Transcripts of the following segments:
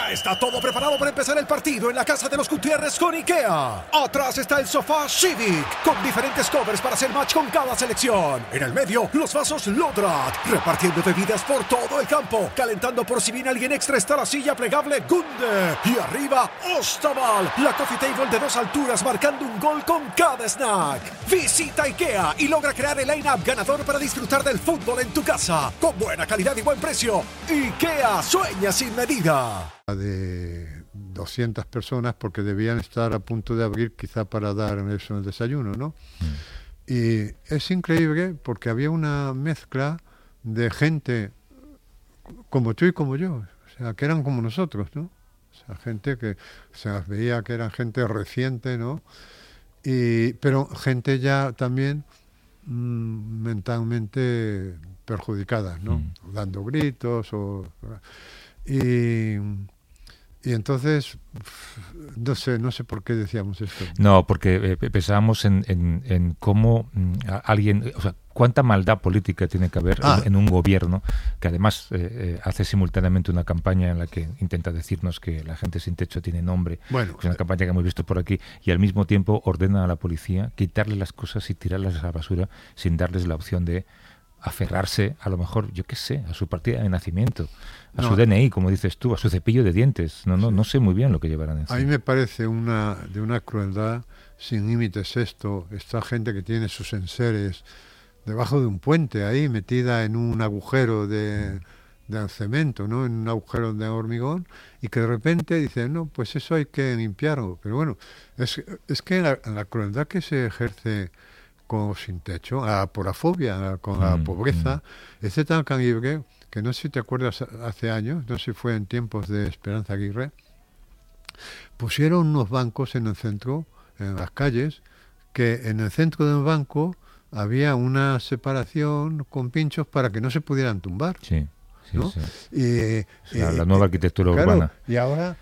Ya está todo preparado para empezar el partido en la casa de los Gutiérrez con IKEA. Atrás está el sofá Civic, con diferentes covers para hacer match con cada selección. En el medio, los vasos Lodrat, repartiendo bebidas por todo el campo. Calentando por si viene alguien extra está la silla plegable Gunde. Y arriba, Ostaval, la coffee table de 2 alturas marcando un gol con cada snack. Visita IKEA y logra crear el line-up ganador para disfrutar del fútbol en tu casa. Con buena calidad y buen precio. IKEA sueña sin medida. De 200 personas porque debían estar a punto de abrir quizá para dar eso en el desayuno, ¿no? Y es increíble porque había una mezcla de gente como tú y como yo, o sea, que eran como nosotros, ¿no? O sea, gente que se las veía que eran gente reciente, ¿no? Pero gente ya también mentalmente perjudicada, ¿no? Dando gritos y entonces, no sé por qué decíamos esto. No, porque pensábamos en cómo alguien, o sea, cuánta maldad política tiene que haber en un gobierno que además hace simultáneamente una campaña en la que intenta decirnos que la gente sin techo tiene nombre. Bueno, es una campaña que hemos visto por aquí, y al mismo tiempo ordena a la policía quitarle las cosas y tirarlas a la basura sin darles la opción de aferrarse, a lo mejor, yo qué sé, a su partida de nacimiento, a su DNI, como dices tú, a su cepillo de dientes. No sé muy bien lo que llevarán en sí. A mí me parece de una crueldad sin límites esto. Esta gente que tiene sus enseres debajo de un puente, ahí metida en un agujero de cemento, ¿no? En un agujero de hormigón, y que de repente dicen, no, pues eso hay que limpiarlo. Pero bueno, es que la crueldad que se ejerce con sin techo, por la fobia, con la pobreza, es de tal calibre que no sé si te acuerdas, hace años, no sé si fue en tiempos de Esperanza Aguirre, pusieron unos bancos en el centro, en las calles, que en el centro del banco había una separación con pinchos para que no se pudieran tumbar. Sí, ¿no? Sí. La nueva arquitectura urbana. Y ahora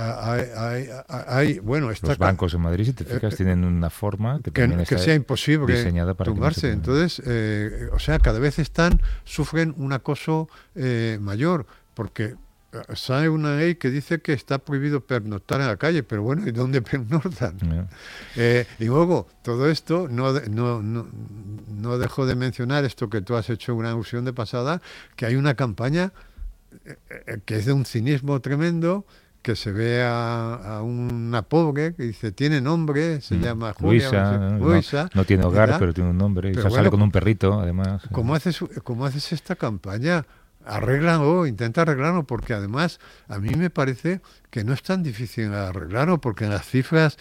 bueno, los bancos en Madrid, si te fijas, tienen una forma que sea imposible diseñada para tumbarse. Entonces, o sea, cada vez sufren un acoso mayor, porque sale una ley que dice que está prohibido pernoctar en la calle, pero bueno, ¿y dónde pernoctan? Y luego, todo esto, no dejo de mencionar esto que tú has hecho una alusión de pasada, que hay una campaña que es de un cinismo tremendo, que se ve a una pobre que dice, tiene nombre, se llama Julia, Luisa, no tiene hogar, pero tiene un nombre, y sale con un perrito, además. ¿Cómo haces esta campaña? Arréglalo, intenta arreglarlo, porque además a mí me parece que no es tan difícil arreglarlo, porque en las cifras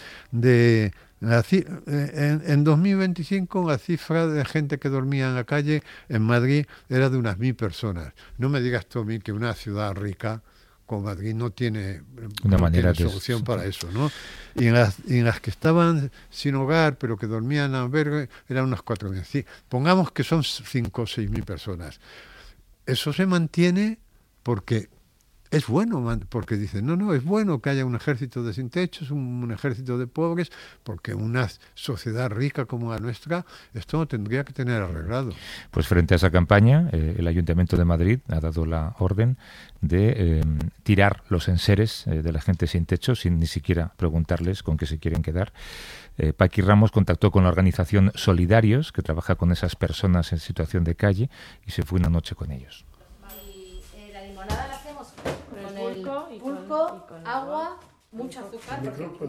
en 2025 la cifra de gente que dormía en la calle en Madrid era de unas 1.000 personas. No me digas tú a mí que una ciudad rica como Madrid no tiene solución para eso, ¿no? Y en las que estaban sin hogar, pero que dormían en albergue, eran unas 4.000. Sí, pongamos que son 5 o 6.000 personas. Eso se mantiene porque es bueno, porque dicen, no, es bueno que haya un ejército de sin techos, un ejército de pobres, porque una sociedad rica como la nuestra, esto no tendría que tener arreglado. Pues frente a esa campaña, el Ayuntamiento de Madrid ha dado la orden de tirar los enseres de la gente sin techo, sin ni siquiera preguntarles con qué se quieren quedar. Paqui Ramos contactó con la organización Solidarios, que trabaja con esas personas en situación de calle, y se fue una noche con ellos. La limonada la hacemos con el pulco, agua, mucho azúcar.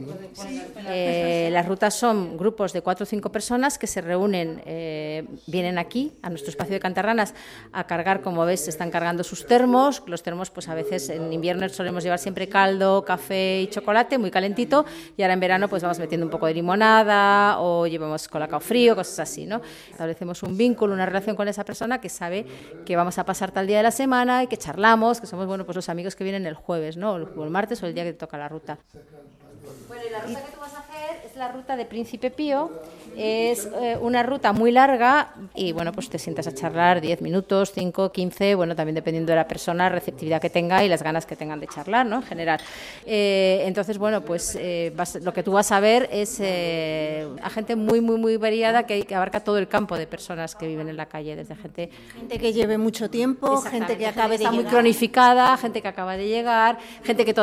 Las rutas son grupos de 4 o 5 personas que se reúnen, vienen aquí a nuestro espacio de Cantarranas a cargar, como ves, están cargando sus termos. Los termos, pues a veces en invierno solemos llevar siempre caldo, café y chocolate, muy calentito, y ahora en verano pues vamos metiendo un poco de limonada o llevamos colacao frío, cosas así, ¿no? Establecemos un vínculo, una relación con esa persona que sabe que vamos a pasar tal día de la semana y que charlamos, que somos, bueno, pues los amigos que vienen el jueves, ¿no? O el martes o el día que te toca la ruta. Bueno, y la ruta que tú vas a hacer es la ruta de Príncipe Pío. Es una ruta muy larga y, bueno, pues te sientas a charlar 10 minutos, 5, 15, bueno, también dependiendo de la persona, receptividad que tenga y las ganas que tengan de charlar, ¿no? En general. Entonces, bueno, pues lo que tú vas a ver es a gente muy, muy, muy variada que abarca todo el campo de personas que viven en la calle, desde gente que lleve mucho tiempo, gente que acabe de llegar, muy cronificada, gente que acaba de llegar, gente que